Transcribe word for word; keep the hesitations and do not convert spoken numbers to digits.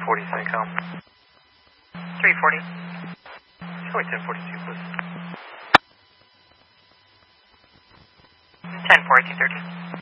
forty Centcom. three forty. Show me ten forty-two, please. ten forty, thirteen.